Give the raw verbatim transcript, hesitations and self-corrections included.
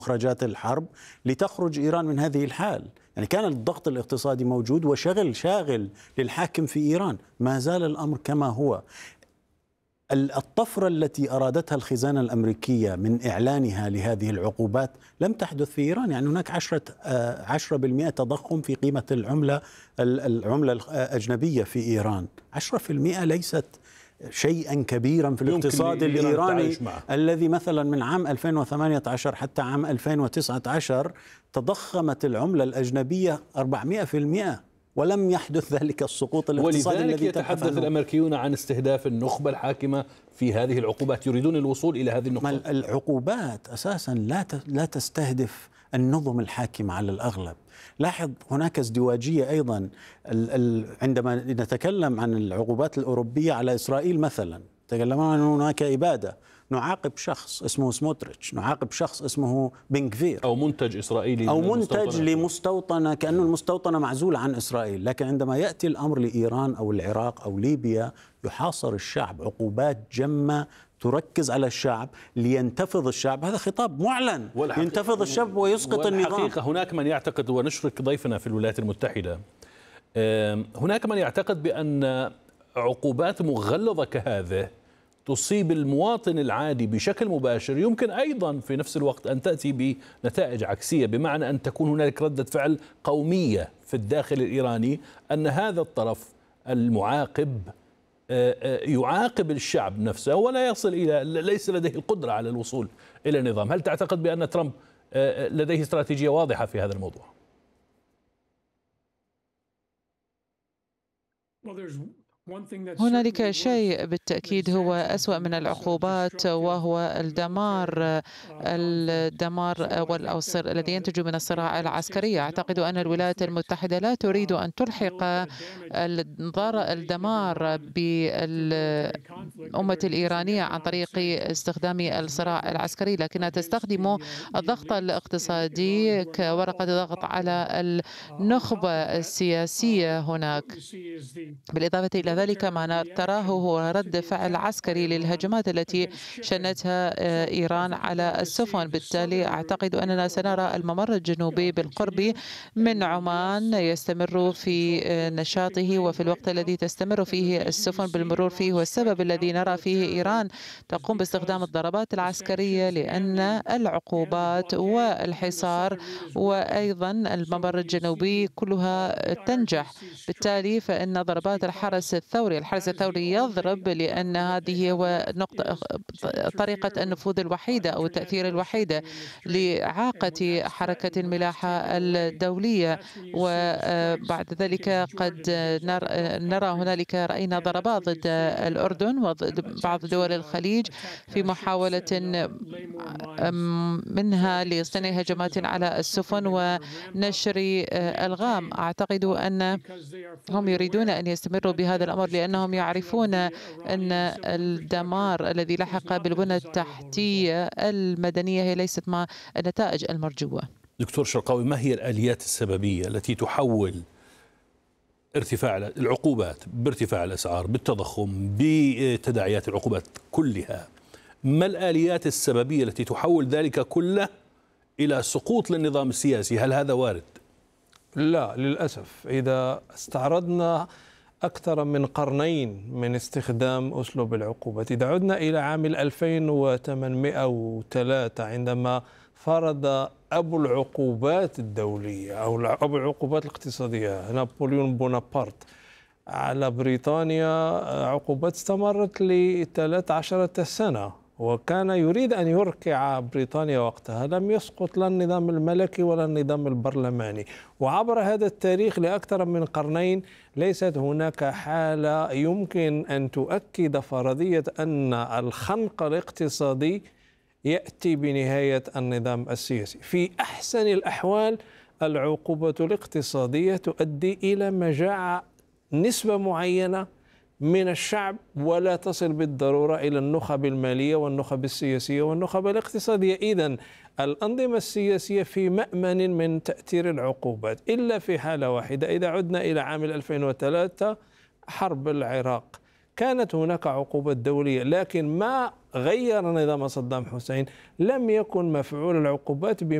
مخرجات الحرب لتخرج إيران من هذه الحال. يعني كان الضغط الاقتصادي موجود وشغل شاغل للحاكم في إيران، ما زال الأمر كما هو. الطفرة التي أرادتها الخزانة الأمريكية من إعلانها لهذه العقوبات لم تحدث في إيران. يعني هناك عشرة عشرة بالمئة تضخم في قيمة العملة العملة الأجنبية في إيران. عشرة بالمئة ليست شيئا كبيرا في الاقتصاد الإيراني الذي مثلا من عام ألفين وثمانية عشر حتى عام ألفين وتسعة عشر تضخمت العملة الأجنبية أربعمئة بالمئة ولم يحدث ذلك السقوط الاقتصادي. ولذلك يتحدث الأمريكيون عن استهداف النخبة الحاكمة في هذه العقوبات، يريدون الوصول إلى هذه النقطة. العقوبات أساسا لا لا تستهدف النظم الحاكمة على الأغلب. لاحظ هناك ازدواجية أيضا. عندما نتكلم عن العقوبات الأوروبية على إسرائيل مثلا، تكلمون عن هناك إبادة، نعاقب شخص اسمه سموتريتش، نعاقب شخص اسمه بنغفير، أو منتج إسرائيلي أو منتج لمستوطنة، كأنه المستوطنة معزولة عن إسرائيل. لكن عندما يأتي الأمر لإيران أو العراق أو ليبيا يحاصر الشعب، عقوبات جمة تركز على الشعب لينتفض الشعب. هذا خطاب معلن، ينتفض الشعب ويسقط النظام. والحقيقة هناك من يعتقد، ونشرك ضيفنا في الولايات المتحدة، هناك من يعتقد بأن عقوبات مغلظة كهذه تصيب المواطن العادي بشكل مباشر يمكن أيضا في نفس الوقت أن تأتي بنتائج عكسية، بمعنى أن تكون هنالك ردة فعل قومية في الداخل الإيراني، أن هذا الطرف المعاقب يعاقب الشعب نفسه ولا يصل إلى، ليس لديه القدرة على الوصول إلى النظام. هل تعتقد بأن ترامب لديه استراتيجية واضحة في هذا الموضوع؟ هنالك شيء بالتأكيد هو أسوأ من العقوبات، وهو الدمار الدمار والأوصر الذي ينتج من الصراع العسكري. أعتقد أن الولايات المتحدة لا تريد أن تلحق الدمار بالأمة الإيرانية عن طريق استخدام الصراع العسكري، لكنها تستخدم الضغط الاقتصادي كورقة ضغط على النخبة السياسية هناك. بالإضافة إلى ذلك ما تراه هو رد فعل عسكري للهجمات التي شنتها إيران على السفن. بالتالي أعتقد أننا سنرى الممر الجنوبي بالقرب من عمان يستمر في نشاطه، وفي الوقت الذي تستمر فيه السفن بالمرور فيه، والسبب الذي نرى فيه إيران تقوم باستخدام الضربات العسكرية لأن العقوبات والحصار وأيضا الممر الجنوبي كلها تنجح. بالتالي فإن ضربات الحرس الثوري الحرس الثوري يضرب لأن هذه هو نقطة طريقة النفوذ الوحيدة أو التأثير الوحيدة لإعاقة حركة الملاحة الدولية. وبعد ذلك قد نرى هنالك رأينا ضربات ضد الأردن وبعض دول الخليج في محاولة منها لصنع هجمات على السفن ونشر ألغام. أعتقد أن هم يريدون أن يستمروا بهذا الأمر لأنهم يعرفون أن الدمار الذي لحق بالبنى التحتية المدنية هي ليست مع النتائج المرجوة. دكتور شرقاوي، ما هي الآليات السببية التي تحول ارتفاع العقوبات بارتفاع الأسعار، بالتضخم، بتداعيات العقوبات كلها، ما الآليات السببية التي تحول ذلك كله إلى سقوط للنظام السياسي؟ هل هذا وارد؟ لا للأسف. إذا استعرضنا أكثر من قرنين من استخدام أسلوب العقوبات، إذا عدنا إلى عام ألفين وثمانمئة وثلاثة عندما فرض أبو العقوبات الدولية أو أبو العقوبات الاقتصادية نابليون بونابرت على بريطانيا، عقوبات استمرت لثلاث عشرة سنة، وكان يريد أن يركع بريطانيا وقتها. لم يسقط لا النظام الملكي ولا النظام البرلماني. وعبر هذا التاريخ لأكثر من قرنين ليست هناك حالة يمكن أن تؤكد فرضية أن الخنق الاقتصادي يأتي بنهاية النظام السياسي. في أحسن الأحوال العقوبة الاقتصادية تؤدي إلى مجاعة نسبة معينة من الشعب، ولا تصل بالضرورة إلى النخب المالية والنخب السياسية والنخب الاقتصادية. إذن الأنظمة السياسية في مأمن من تأثير العقوبات، إلا في حالة واحدة. إذا عدنا إلى عام ألفين وثلاثة حرب العراق، كانت هناك عقوبات دولية، لكن ما غير نظام صدام حسين لم يكن مفعول العقوبات